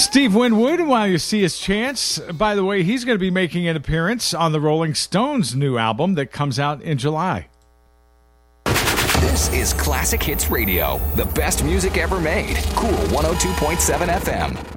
Steve Winwood, while you see his chance, by the way, he's going to be making an appearance on the Rolling Stones' new album that comes out in July. This is Classic Hits Radio, the best music ever made. Cool 102.7 FM.